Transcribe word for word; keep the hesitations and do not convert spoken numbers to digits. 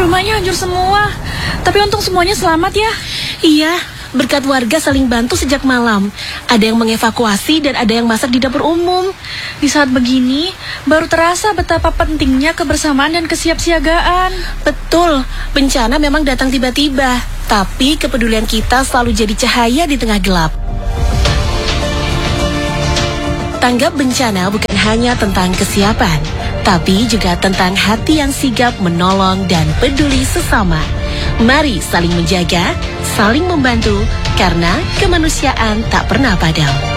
Rumahnya hancur semua. Tapi untung semuanya selamat ya. Iya, berkat warga saling bantu sejak malam. Ada yang mengevakuasi dan ada yang masak di dapur umum. Di saat begini, baru terasa betapa pentingnya kebersamaan dan kesiapsiagaan. Betul, bencana memang datang tiba-tiba, tapi kepedulian kita selalu jadi cahaya di tengah gelap. Tanggap bencana bukan hanya tentang kesiapan, tapi juga tentang hati yang sigap menolong dan peduli sesama. Mari saling menjaga, saling membantu, karena kemanusiaan tak pernah padam.